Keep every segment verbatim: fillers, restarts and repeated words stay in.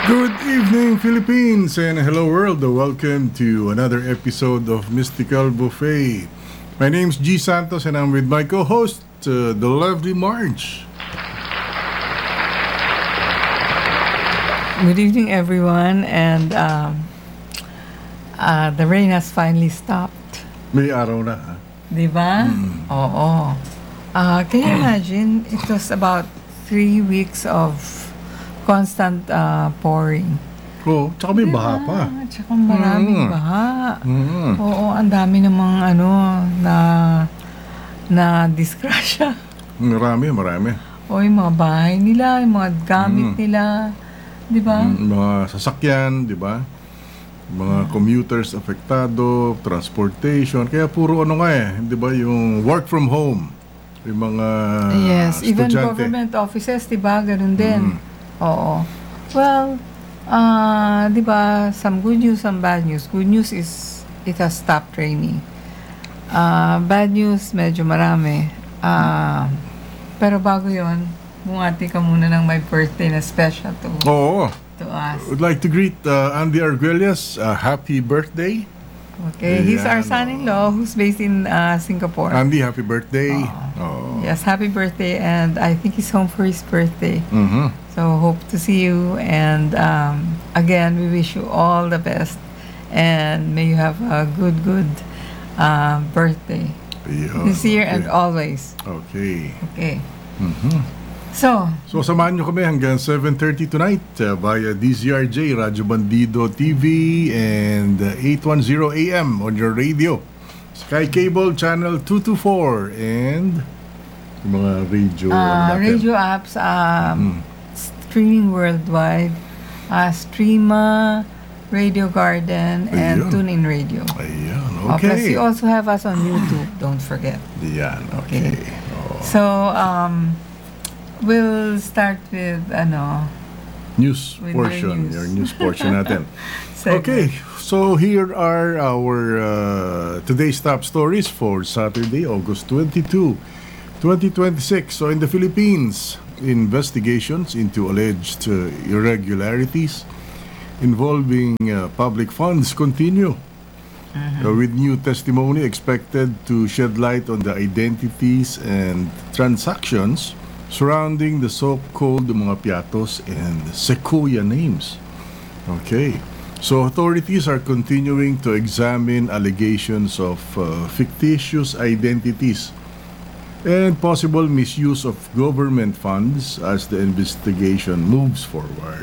Good evening, Philippines, and hello, world. Welcome to another episode of Mystical Buffet. My name's G. Santos, and I'm with my co-host, uh, the lovely Marge. Good evening, everyone, and um, uh, the rain has finally stopped. May araw na, ha? Di ba? Mm. Oo. Uh, can you imagine? It was about three weeks of constant uh, pouring. Oo, tsaka may baha pa. Tsaka maraming Mm. baha. Mm. Oo, ang dami namang ano, na na disgrasya. Marami, marami. O yung mga bahay nila, yung mga gamit Mm. nila. Di ba? Mm, mga sasakyan, di ba? Mga commuters apektado, transportation. Kaya puro ano nga eh, di ba? Yung work from home. Yung mga Yes, even estudyante. government offices, di ba? Ganun din. Mm. Oo. Well, uh, di ba, some good news, some bad news. Good news is it has stopped raining. Uh, bad news, medyo marami. Uh, pero bago yon, bumati ka muna ng my birthday na special to, Oo. to us. Would like to greet uh, Andy Arguelles. Uh, happy birthday. Okay, he's our Ayan, son-in-law who's based in uh, Singapore. Andy, happy birthday. Oh. Yes, happy birthday, and I think he's home for his birthday. Mhm. So hope to see you, and um, again, we wish you all the best, and may you have a good, good uh, birthday Ayun, this year okay. and always. Okay. Okay. Mhm. So, So samahan nyo kami hanggang seven thirty tonight uh, via D Z R J, Radyo Bandido T V, and uh, eight ten A M on your radio. Sky Cable Channel two twenty-four, and yung mga radio. ano uh, natin. radio apps, um, Mm. streaming worldwide, uh, Streama, Radio Garden, and Ayun. TuneIn Radio. Ayan, Oh, plus, okay. you also have us on YouTube. Don't forget. Yan, okay. Okay. Oh. So, um, we'll start with ano. News With your portion, news. your news portion natin. segment. Okay, so here are our uh, today's top stories for Saturday, August twenty-second, twenty twenty-six. So in the Philippines, investigations into alleged uh, irregularities involving uh, public funds continue. Uh, with new testimony expected to shed light on the identities and transactions surrounding the so-called mga piatos and sequoia names. Okay. So authorities are continuing to examine allegations of uh, fictitious identities and possible misuse of government funds as the investigation moves forward.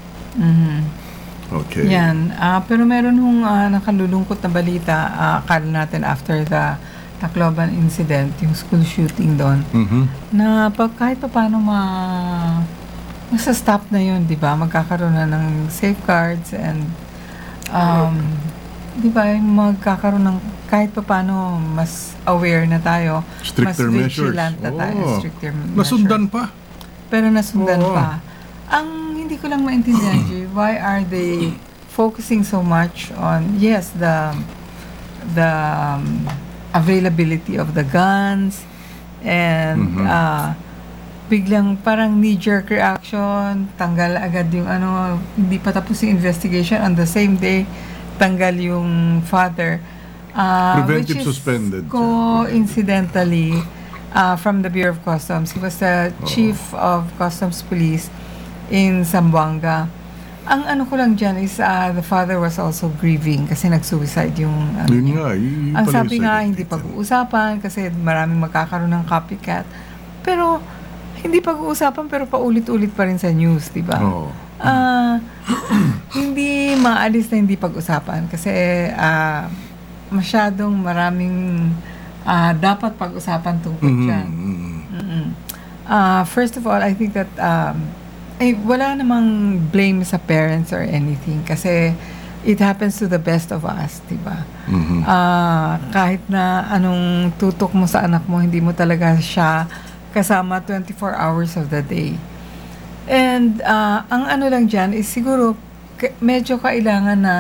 Okay. Yan. Ah, pero meron hong ah, nakalulungkot na balita, ah, akala natin after the Tacloban incident, yung school shooting doon, Mhm. na pag kahit pa paano ma masa-stop na yun, di ba? Magkakaroon na ng safeguards and um, di ba, magkakaroon ng kahit pa paano mas aware na tayo, Stricter mas measures. vigilant na tayo, Oo. stricter measures. Nasundan pa. Pero nasundan Oo. pa. Ang hindi ko lang maintindihan, G, why are they focusing so much on, yes, the the um, availability of the guns and Mhm. uh, biglang parang knee-jerk reaction, tanggal agad yung ano, hindi pa tapos yung investigation, on the same day, tanggal yung father. Uh, Preventive which is suspended. coincidentally uh, from the Bureau of Customs. He was the chief of Customs Police in Zamboanga. Ang ano ko lang dyan is uh, the father was also grieving kasi nag-suicide yung ano Yun niya. nga. Yun, yun Ang pala sabi yung nga, second hindi victim. pag-uusapan kasi maraming magkakaroon ng copycat. Pero, hindi pag-uusapan pero paulit-ulit pa rin sa news, di ba? Oo. Ah, hindi maalis na hindi pag-usapan kasi ah, masyadong maraming ah, dapat pag-usapan tungkol Mhm, dyan. mhm. Mm-mm. Ah, first of all, I think that um, eh, wala namang blame sa parents or anything kasi it happens to the best of us, di ba? Mhm. Ah, kahit na anong tutok mo sa anak mo, hindi mo talaga siya kasama twenty-four hours of the day. And ah, ang ano lang dyan is siguro k- medyo kailangan na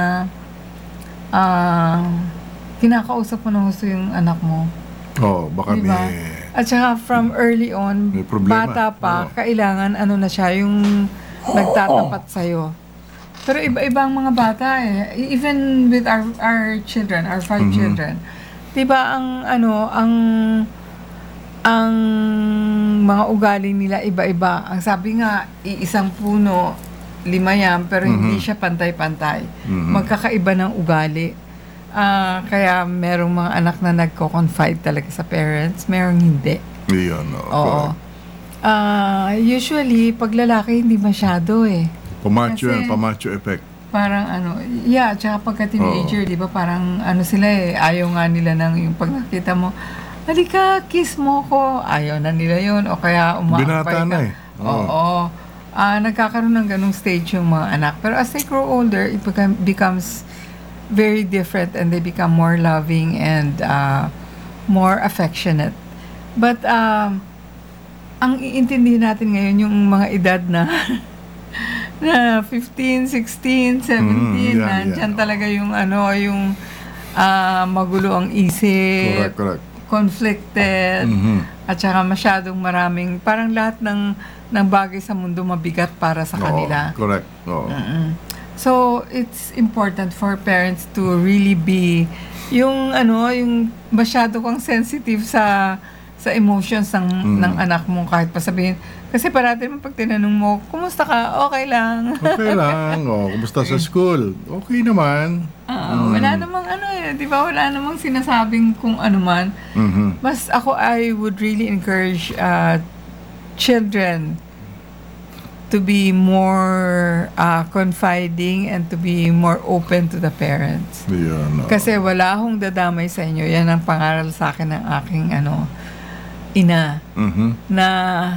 ah, kinakausap mo na gusto yung anak mo. Oh, baka Diba? may... At saka from early on, May problema. bata pa, Oo. kailangan ano na siya, yung nagtatapat sa'yo. Pero iba-iba ang mga bata eh. Even with our our children, our five Mhm. children. 'Di ba ang ano, ang ang mga ugali nila iba-iba. Ang sabi nga, iisang puno, lima yan, pero hindi Mhm. siya pantay-pantay. Mhm. Magkakaiba ng ugali. Ah, kaya merong mga anak na nagko-confide talaga sa parents, merong hindi. Iyon, oh, Oo. correct. Ah, usually, pag lalaki, hindi masyado eh. Pamacho Kasi- and pamacho effect. Parang ano, yeah, tsaka pagka teenager, di ba, parang ano sila eh, ayaw nga nila nang yung pag nakita mo, halika, kiss mo ko, ayaw na nila yun, o kaya umaakbay Binata ka. na eh. Oo. Oo. Ah, nagkakaroon ng ganung stage yung mga anak. Pero as they grow older, it become, becomes very different and they become more loving and uh, more affectionate. But um, ang iintindihin natin ngayon yung mga edad na na fifteen, sixteen, seventeen, Mm, yan, nandyan yan. talaga yung ano, yung ah, magulo ang isip, Correct, correct. conflicted, Mhm. at saka masyadong maraming, parang lahat ng, ng bagay sa mundo mabigat para sa Oo, kanila. correct. Oo. Mm. So, it's important for parents to really be, yung ano, yung masyado kang sensitive sa sa emotions ng, Mm. ng anak mo kahit pa sabihin. Kasi parati naman pag tinanong mo, kumusta ka? Okay lang. Okay lang. Oh, kumusta sa school? Okay naman. Ah, Mm. Wala namang ano eh, di ba? Wala namang sinasabing kung ano man. Mhm. Mas ako, I would really encourage uh, children to be more uh, confiding and to be more open to the parents. Iyon, oh. Kasi wala akong dadamay sa inyo. Yan ang pangaral sa akin ng aking ano, ina. Mhm. Na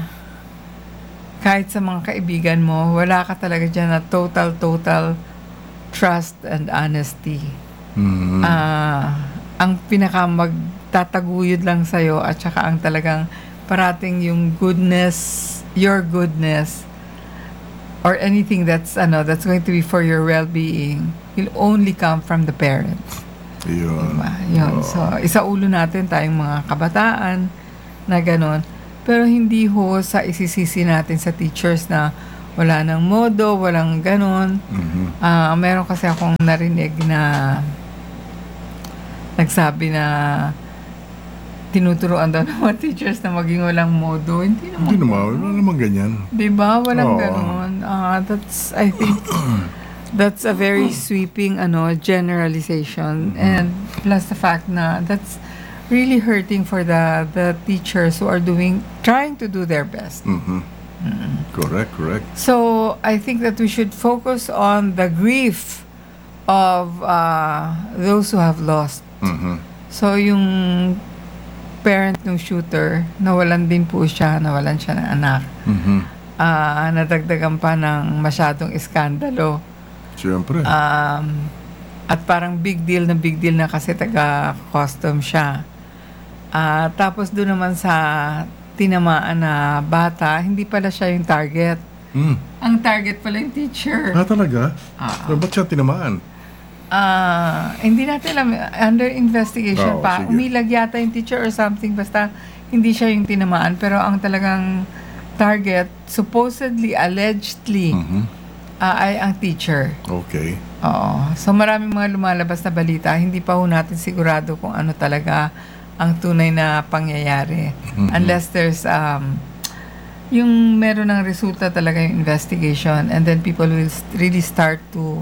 kahit sa mga kaibigan mo, wala ka talaga dyan na total, total trust and honesty. Mhm. Ah, ang pinaka magtataguyod lang sa'yo at saka ang talagang parating yung goodness, your goodness, or anything that's ano that's going to be for your well-being will only come from the parents. Iyon. Diba? Yun. Oo. So, isa ulo natin tayong mga kabataan na ganon. Pero hindi ho sa isisisi natin sa teachers na wala nang modo, walang ganon. Mhm. Ah, meron kasi akong narinig na nagsabi na tinuturuan daw ng mga teachers na maging walang modo. Hindi naman. Hindi naman. Wala naman ganyan. Diba? Walang Oo. ganon. Ah, that's, I think, that's a very sweeping ano generalization. And plus the fact na that's really hurting for the the teachers who are doing, trying to do their best. Mhm. Correct, correct. So, I think that we should focus on the grief of uh, those who have lost. Mhm. So, yung parent ng shooter, nawalan din po siya, nawalan siya ng anak. Mhm. Ah, nadagdagan pa ng masyadong iskandalo. Siyempre. Um, at parang big deal na big deal na kasi taga-custom siya. Ah, tapos doon naman sa tinamaan na bata, hindi pala siya yung target. Mm. Ang target pala yung teacher. Ah, talaga? Ah. Pero ba't siya tinamaan? Ah, hindi natin alam. Under investigation Oo, pa. sige. Umilag yata yung teacher or something. Basta hindi siya yung tinamaan. Pero ang talagang target, supposedly, allegedly, Mhm. ah, ay ang teacher. Okay. Oo. So maraming mga lumalabas na balita. Hindi pa ho natin sigurado kung ano talaga ang tunay na pangyayari. Mhm. Unless there's um, yung meron ng resulta talaga yung investigation and then people will st- really start to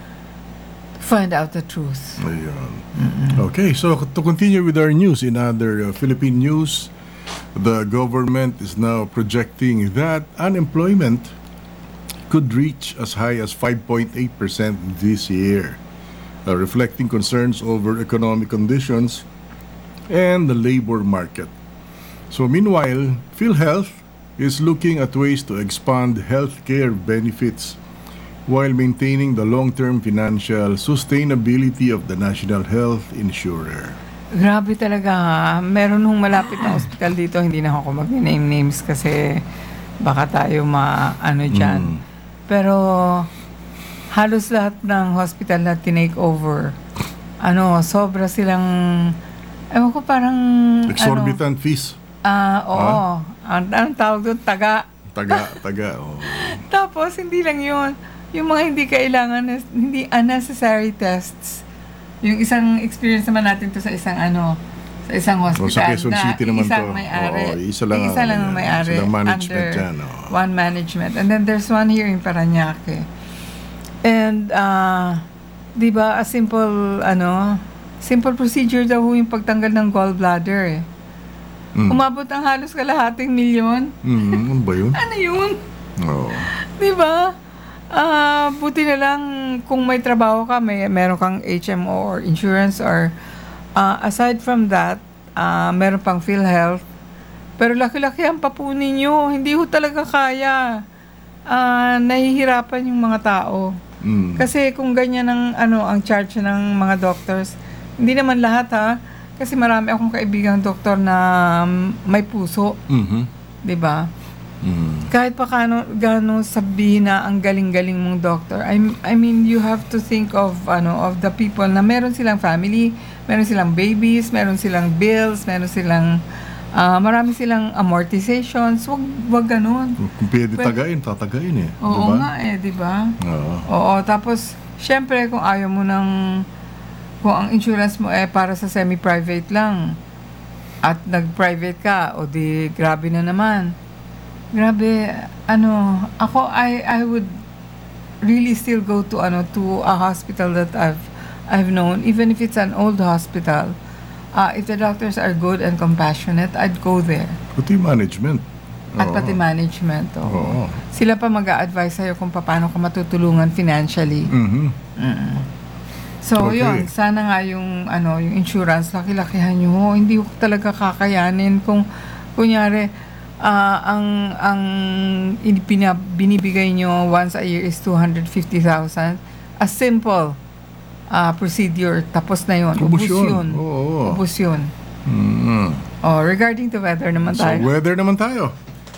find out the truth. Ayun. Okay, so to continue with our news, in other uh, Philippine news, the government is now projecting that unemployment could reach as high as five point eight percent this year, uh, reflecting concerns over economic conditions and the labor market. So meanwhile, PhilHealth is looking at ways to expand healthcare benefits while maintaining the long-term financial sustainability of the National Health Insurer. Grabe talaga ha. Meron hong malapit na hospital dito. Hindi na ako mag-name names kasi baka tayo ma-ano dyan. Mm. Pero halos lahat ng hospital na tinake over, ano, sobra silang, ewan ko parang, Exorbitant fees. ano, ah, oo. Ang, anong tawag doon? Taga. Taga, taga. Oh. Tapos, hindi lang yun. yung mga hindi kailangan, hindi unnecessary tests. Yung isang experience naman natin to sa isang ano, sa isang hospital. O, sa Quezon na City naman isang to. may-ari. Oo, isa lang isa ang- lang ang may-ari. isa lang management under dyan, oo. one management. And then there's one here in Parañaque. And, uh, di ba, a simple, ano, simple procedure daw yung pagtanggal ng gallbladder eh. Mm. Umabot ang halos kalahating milyon. Mm, ano ba yun? Ano yun? Oo. Di ba? Ah, buti na lang kung may trabaho ka, may meron kang H M O or insurance or ah, aside from that, ah, meron pang PhilHealth. Pero laki-laki ang papo ninyo. Hindi ho talaga kaya. Ah, nahihirapan yung mga tao. Mm. Kasi kung ganyan ang ano ang charge ng mga doctors, hindi naman lahat ha. Kasi marami akong kaibigang doktor na may puso, Mhm. 'di ba? Mm. Kahit pa kano gaano sabihin na ang galing-galing mong doctor. I I mean, you have to think of ano of the people na meron silang family, meron silang babies, meron silang bills, meron silang ah, marami silang amortizations. Wag wag ganoon. Kung pwede Well, tagain, tatagain eh. Oo Diba? nga eh, 'di ba? Oo. Oo, tapos syempre kung ayaw mo ng kung ang insurance mo eh para sa semi-private lang at nag-private ka o di grabe na naman. Grabe, ano, ako I I would really still go to ano to a hospital that I've I've known, even if it's an old hospital. Uh, if the doctors are good and compassionate, I'd go there. Pati management. At Oo. pati management. Oo. Oo. Sila pa mag-a-advise sa'yo kung paano ka matutulungan financially. Mhm. Mm. So, Okay. yun. Sana nga yung, ano, yung insurance, laki-lakihan nyo. Hindi ko talaga kakayanin kung, kunyari, ah, ang, ang inipina, binibigay nyo once a year is two hundred fifty thousand. A simple ah, procedure. Tapos na yun. Ubus Ubus yun. yun. Oo. Ubus yun. Mhm. Oh, regarding to weather naman So, tayo. weather naman tayo.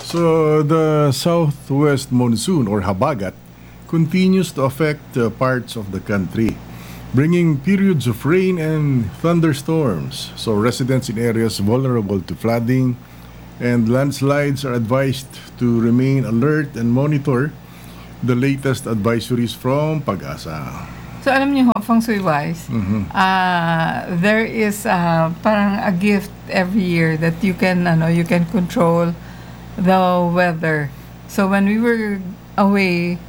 So, the southwest monsoon or habagat continues to affect uh, parts of the country, bringing periods of rain and thunderstorms. So, residents in areas vulnerable to flooding and landslides are advised to remain alert and monitor the latest advisories from Pag-asa. So, alam niyo, ho, feng shui-wise, Mhm. ah, there is ah, parang a gift every year that you can, ano, you can control the weather. So, when we were away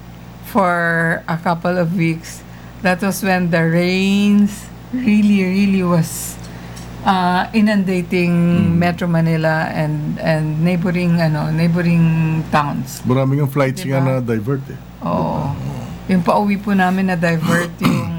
for a couple of weeks, that was when the rains really, really was uh, inundating Metro Manila and and neighboring, ano, neighboring towns. Maraming ang flights Diba? nga na divert eh. Oo. Yung pauwi po namin na divert yung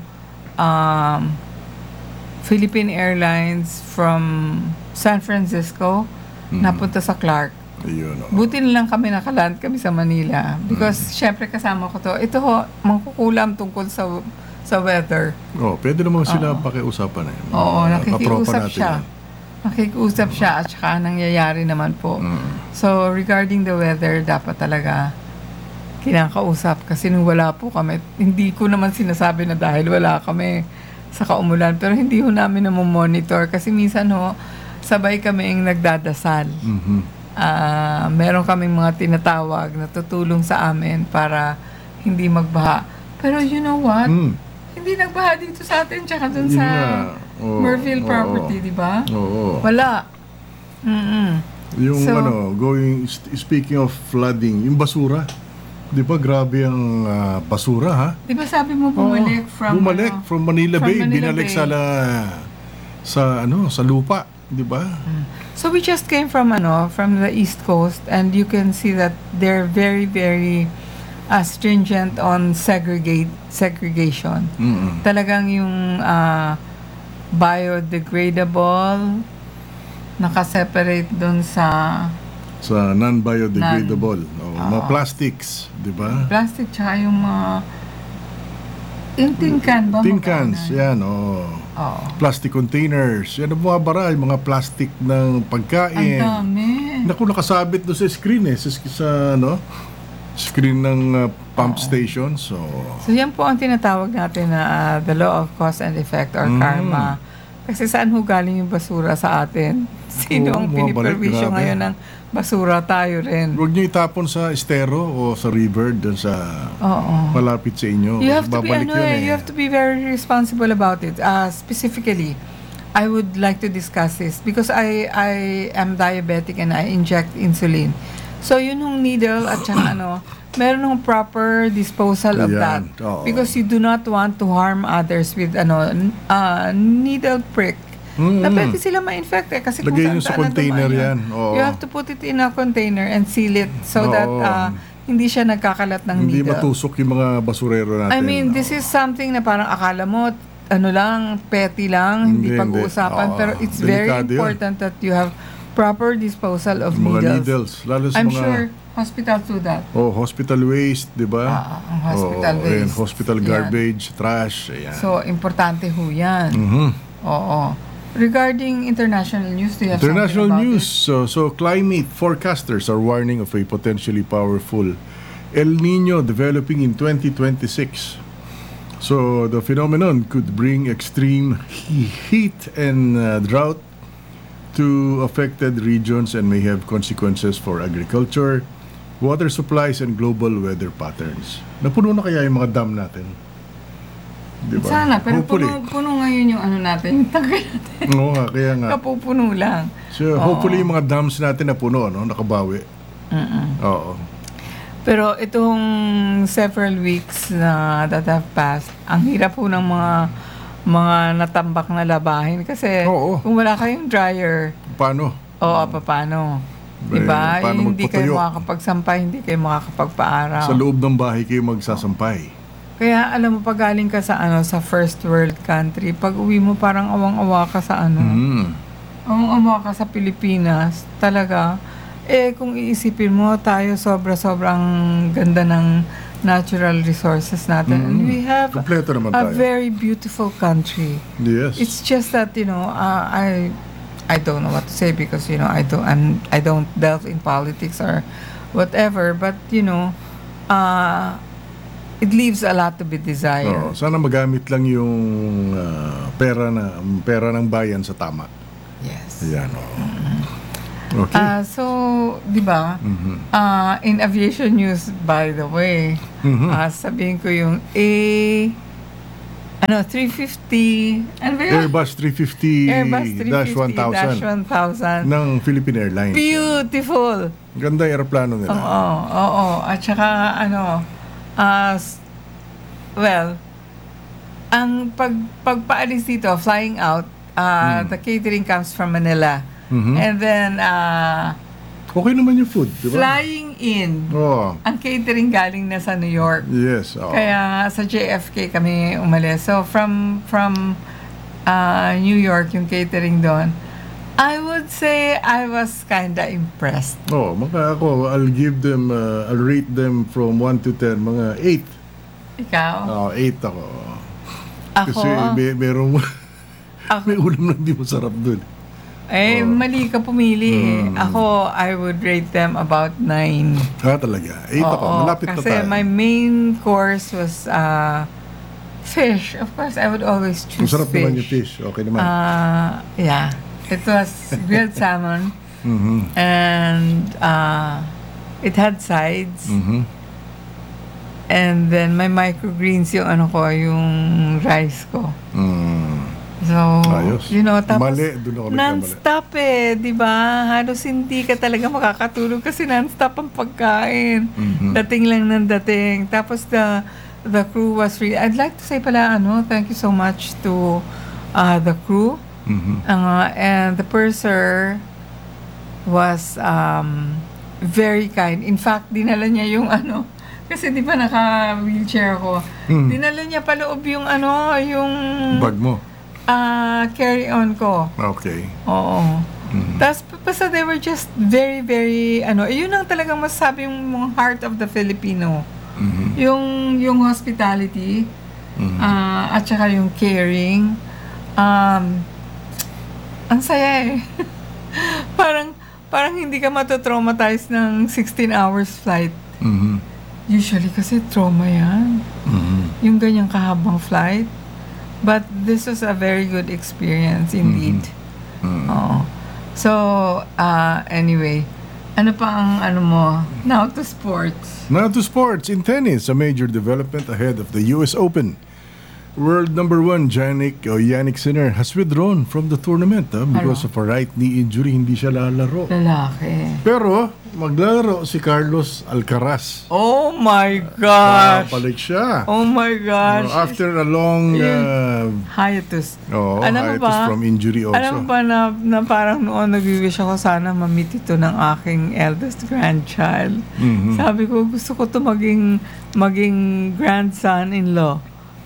um, Philippine Airlines from San Francisco napunta sa Clark. Ayun. oh. Buti na lang kami nakaland kami sa Manila because syempre kasama ko to. Ito ho, mangkukulam tungkol sa sa weather. Oh, pwede naman sila pakiusapan eh. Mga Oo, katropa nakikiusap natin siya. yan. Nakikiusap siya at saka nangyayari naman po. So, regarding the weather, dapat talaga kinakausap kasi nung wala po kami, hindi ko naman sinasabi na dahil wala kami sa kaumulan, pero hindi ho namin namomonitor kasi minsan ho, sabay kami ang nagdadasal. Mhm. Ah, meron kaming mga tinatawag na tutulong sa amin para hindi magbaha. Pero you know what? Mm. Hindi nagbaha dito sa atin tsaka dun Yun sa nga. Oo, Merville oo. property, di ba? Oo. Wala. Mm-mm. Yung So- ano, going st- speaking of flooding, yung basura. 'Di ba grabe ang ah, basura ha? Di ba sabi mo bumalik Oo, from bumalik ano, from Manila from Bay, Manila binalik Bay. sa la, sa ano, sa lupa, 'di ba? So we just came from ano, from the East Coast and you can see that they're very very uh, stringent on segregate segregation. Mm. Talagang yung ah, biodegradable naka-separate doon sa Sa non-biodegradable, oh, mga Oo. plastics, 'di ba? plastic tsaka yung mga yung tin can ba? Tin magkano? cans, yan, oh. Oo. Plastic containers, yan ang bumabara, yung mga plastic ng Ang pagkain. dami. Naku, nakasabit doon sa screen eh, sa, sa ano, screen ng uh, pump station. So, So yan po ang tinatawag natin na ah, the law of cause and effect or Mm. karma. Kasi saan ho galing yung basura sa atin? Sino Oo, ang bumabalik, piniperwisyo grabe. ngayon ng basura tayo rin. Huwag niyo itapon sa estero o sa river doon sa Oo. malapit sa inyo. You have to be Babalik ano yun eh, you have to be very responsible about it. Uh, specifically, I would like to discuss this because I I am diabetic and I inject insulin. So yun yung needle at saka ano, meron ng proper disposal of that. Yan, oo. Because you do not want to harm others with ano n- uh, needle prick. Mm-mm. Na pwede sila ma-infect eh. Kasi kung Lagay nyo sa saan-saan na container dumaan yan. Oo. You have to put it in a container and seal it so that Oo. uh, hindi siya nagkakalat ng Hindi needle. matusok yung mga basurero natin. I mean, Oo. this is something na parang akala mo, ano lang, petty lang, hindi, Hindi, pag-uusapan. hindi. Pero Oo. it's very Delikado yun. important that you have proper disposal of Mga needles. needles. Lalo sa I'm mga sure hospitals do that. oh, hospital waste, di ba? Ah, ang hospital Oo, ayan, waste. hospital Yan. garbage, trash. Ayan. So, importante ho yan. Mhm. Oo. Regarding international news, do you have International something about news. So, so climate forecasters are warning of a potentially powerful El Nino developing in twenty twenty-six. So the phenomenon could bring extreme he- heat and uh, drought to affected regions and may have consequences for agriculture, water supplies, and global weather patterns. Napuno na kaya yung mga dam natin? Di it? ba? Sana, pero Hopefully. puno, puno ngayon yung ano natin, yung tangkay natin. Oo nga, kaya nga. Kapupuno lang. So, hopefully yung mga dams natin napuno, no? Nakabawi. Mm-mm. Oo. Pero itong several weeks na that have passed, ang hirap po ng mga mga natambak na labahin kasi Oo. kung wala kayong dryer, Paano? o pa paano? Eh, Diba? paano Hindi kayo magpatuyo? makakapagsampay, hindi kayo makakapagpaaraw. Sa loob ng bahay kayo magsasampay. Kaya alam mo, pag galing ka sa ano sa first world country, pag uwi mo parang awang-awa ka sa ano, Mm. awang-awa ka sa Pilipinas, talaga. Eh, kung iisipin mo, tayo sobra-sobrang ganda ng natural resources natin. And Mm. we have Kompleto naman a tayo. very beautiful country. Yes. It's just that, you know, uh, I I don't know what to say because, you know, I don't I'm, I don't delve in politics or whatever, but you know, uh, it leaves a lot to be Oo, desired. sana magamit lang yung ah, pera na pera ng bayan sa tama. Yes. Ayan, oo. Okay. Uh, so, di ba, Mhm. uh, in aviation news, by the way, Mhm. uh, sabihin ko yung A, ano, three fifty, ano ba yun? Airbus three fifty Airbus dash one thousand one thousand. ng Philippine Airlines. Beautiful! Ganda yung aeroplano nila. Oo, oo. At saka, ano, uh, well, ang pag, pagpaalis dito, flying out, uh, the catering comes from Manila. Mhm. And then, uh, Okay naman yung food, di ba? flying in, Oo. ang catering galing na sa New York. Yes. oo. Kaya sa J F K kami umalis. So, from, from uh, New York, yung catering doon, I would say I was kinda impressed. Oh, mga ako, I'll give them, uh, I'll rate them from one to ten, mga eight. Ikaw? Oh, eight ako. Ako? Kasi may, merong, Ako? may ulam na hindi masarap dun. Eh, Oh. mali ka pumili eh. Mm. Ako, I would rate them about nine. Ah, talaga. Eight ako. Oo, Malapit na kasi tayo. my main course was uh, fish. Of course, I would always choose Masarap fish. naman yung fish. Okay naman. Uh, yeah. It was grilled salmon Mhm. and uh, it had sides. Mhm. And then my microgreens yung ano ko, yung rice ko. Mm. So, Ayos. you know, tapos Mali, doon ako nagkamali. non-stop eh, di ba? Halos hindi ka talaga makakatulog kasi non-stop ang pagkain. Mhm. Dating lang ng dating. Tapos the the crew was really, I'd like to say pala, ano, thank you so much to uh, the crew. Mhm. Uh, and the purser was um, very kind. In fact, dinala niya yung ano, kasi di ba naka-wheelchair ako. Mm. Dinala niya paloob yung ano, yung Bag mo. ah carry-on ko. Okay. Oo. Mhm. Tapos, basta they were just very, very, ano, yun ang talagang masasabi yung mga heart of the Filipino. Mhm. Yung, yung hospitality, Mhm. ah, at saka yung caring. Um, ang saya eh. parang, parang hindi ka matotraumatize ng sixteen hours flight. Mhm. Usually kasi trauma yan. Mhm. Yung ganyang kahabang flight. But this was a very good experience indeed. Mhm. Oo. So, uh, anyway, Ano pa ang ano mo? Now to sports. Now to sports. In tennis, a major development ahead of the U S Open. World number one, Yannick, o Yannick Sinner, has withdrawn from the tournament ah, because Ano? of a right knee injury. Hindi siya lalaro. Lalaki. Pero, maglalaro si Carlos Alcaraz. Oh my gosh! Papalik siya. Oh my gosh! Uh, after a long uh, Hiatus. oh, Alam mo hiatus ba? from injury also. Alam mo ba na, na parang noon nag-wish ako sana ma-meet ito ng aking eldest grandchild. Mhm. Sabi ko, gusto ko to maging, maging grandson-in-law.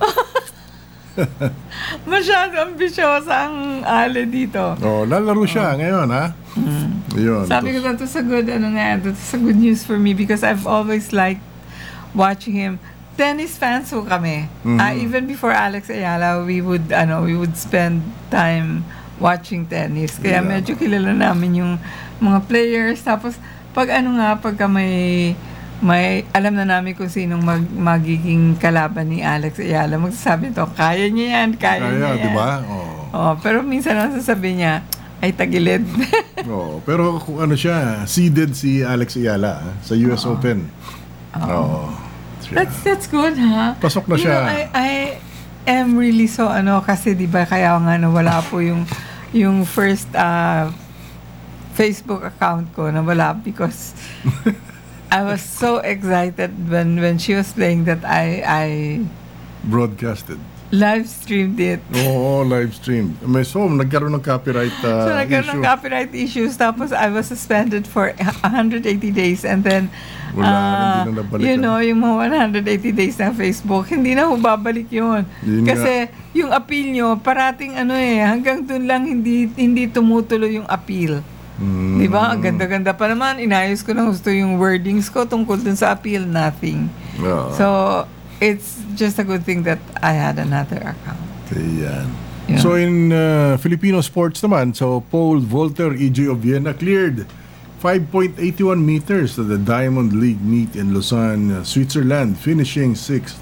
Masyado ambisyosa ang Ale dito. Oh, lalaro siya ngayon, ha? Yun. Sabi ko, that was a good, ano nga, that was a good news for me because I've always liked watching him. Tennis fans ho kami. Mhm. Ah, even before Alex Ayala, we would, ano, we would spend time watching tennis. Kaya Yeah. medyo kilala namin yung mga players. Tapos, pag ano nga, pagka may, may, alam na namin kung sinong mag, magiging kalaban ni Alex Ayala, magsasabi to, kaya niya yan, kaya, niya Kaya, yan. di ba? Oh. Oh, pero minsan ang sasabihin niya, ay tagilid. Oh, pero kung ano siya, seeded si Alex Ayala ah, sa U S Open. Oo. Siya. That's that's good, ha? Pasok na You siya. know, I, I am really so, ano, kasi di ba kaya nga nawala po yung, yung first uh, Facebook account ko, nawala because I was so excited when when she was playing that I I Broadcasted. live streamed it. Oo, live stream. May so, nagkaroon ng copyright uh, So nagkaroon issue. ng copyright issues, tapos I was suspended for one hundred eighty days, and then Wala, ah, hindi na nabalikan. you know, yung mga one hundred eighty days ng Facebook, hindi na ho babalik yun. Yun Kasi yung appeal nyo, parating ano eh, hanggang dun lang hindi hindi tumutuloy yung appeal. Mm. Di ba? Ang ganda-ganda pa naman. Inayos ko na gusto yung wordings ko tungkol dun sa appeal, nothing. Oo. So, it's just a good thing that I had another account. Ayan. Yeah. So in uh, Filipino sports naman, so Paul Volter, E J of Vienna cleared five point eight one meters to the Diamond League meet in Lausanne, uh, Switzerland, finishing sixth.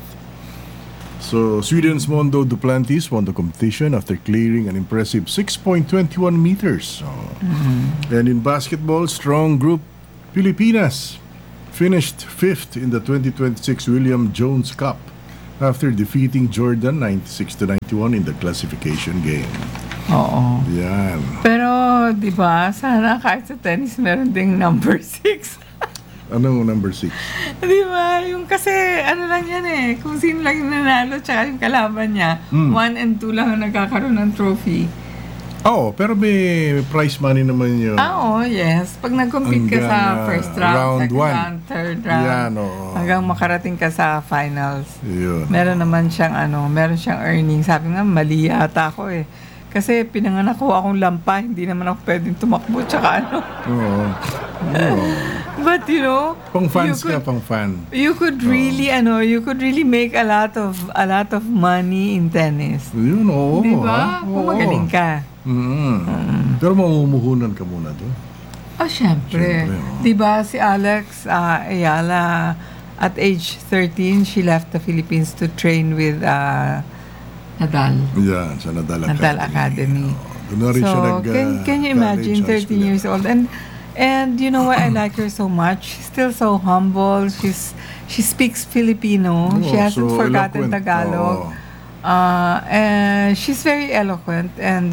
So Sweden's Mondo Duplantis won the competition after clearing an impressive six point two one meters. So, and in basketball, strong group Pilipinas finished fifth in the twenty twenty-six William Jones Cup after defeating Jordan ninety-six to ninety-one in the classification game. Oo. Yan. Pero, di ba, sana kahit sa tennis meron ding number six. Ano number six? Di ba? Yung kasi, ano lang yan eh, kung sino lang yung nanalo tsaka yung kalaban niya, Mm. one and two lang ang nagkakaroon ng trophy. Oo, pero may prize money naman yun. Ah, oo, yes. Pag nag-compete ka Hanggang, sa ah, first round, round second one. round, third round, Yan, oo. hanggang makarating ka sa finals. Yun. Meron naman siyang ano, meron siyang earning. Sabi nga, mali yata ako eh. Kasi pinanganak ko akong lampa, hindi naman ako pwedeng tumakbo tsaka ano. Oo. Oo. But you know, Pang fans you ka, could, pang fan. you could really ano, you could really make a lot of a lot of money in tennis. Yun, oo. Di ba? ha? Kung Oo. magaling ka. Mm. Pero mamumuhunan ka muna doon. Oh, syempre. Syempre, oo. Di ba si Alex uh, Ayala, at age thirteen, she left the Philippines to train with uh, Nadal. Yan, sa Nadal Academy. Nadal Academy. Oo. Doon na rin siya So, nag, can, uh, can you college, imagine, high thirteen school years yan. old? And and you know why I like her so much? She's still so humble. She's She speaks Filipino. Oo, She hasn't so forgotten eloquent. Tagalog. Oo. Uh, and she's very eloquent, and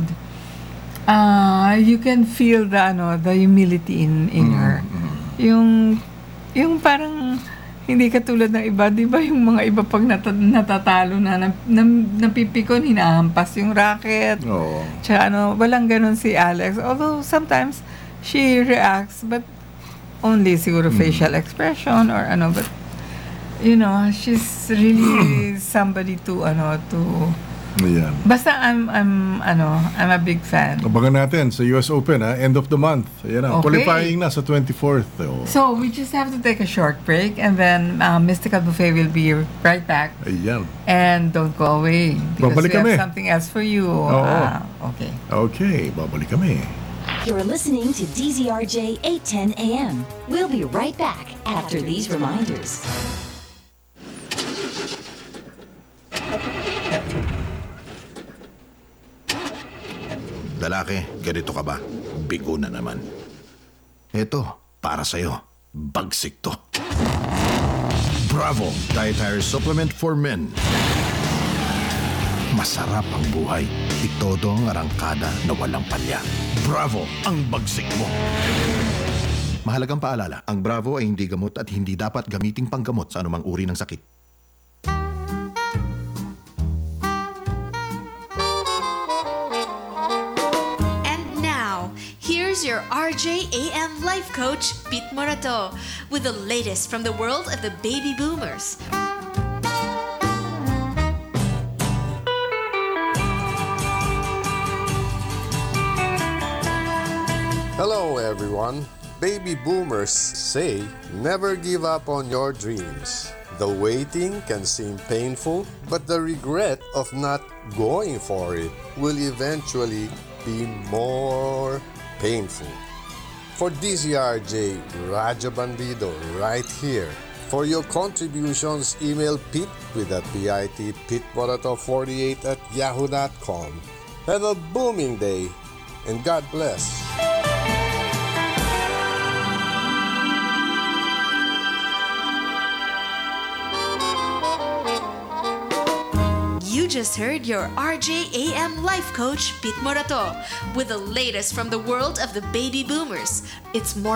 uh, you can feel the ano, the humility in in Mm, her. mm. Yung yung parang hindi katulad ng iba, 'di ba, yung mga iba pag nat- natatalo na, na, na napipikon, hinahampas yung racket. Oo. Tsaka ano, walang ganun si Alex. Although sometimes she reacts, but only siguro facial expression or ano, but you know, she's really somebody to ano, to Ayan. basta I'm I'm ano, I'm a big fan. Abangan natin sa U S Open, ha? End of the month. Ayan na. Okay. Qualifying na sa twenty-fourth. Oh. So we just have to take a short break, and then uh, Mystical Buffet will be right back. Ayan. And don't go away because Babalik we have kami. something else for you. Oo. Ah, okay. Okay, babalik kami. You're listening to D Z R J eight ten A M. We'll be right back after these reminders. Lalaki, ganito ka ba? Bigo na naman. Eto, para sa'yo. Bagsik to. Bravo, dietary supplement for men. Masarap ang buhay. Itodo ang arangkada na walang palya. Bravo, ang bagsik mo. Mahalagang paalala, ang Bravo ay hindi gamot at hindi dapat gamiting panggamot sa anumang uri ng sakit. Here's your R J A M life coach, Pete Morato, with the latest from the world of the baby boomers. Hello everyone. Baby boomers say never give up on your dreams. The waiting can seem painful, but the regret of not going for it will eventually be more painful. For D Z R J, Raja Bandido right here. For your contributions, email Pete with a P I T, PeteMorato forty-eight at yahoo dot com. Have a booming day and God bless. You just heard your R J A M life coach, Pete Morato, with the latest from the world of the baby boomers. It's more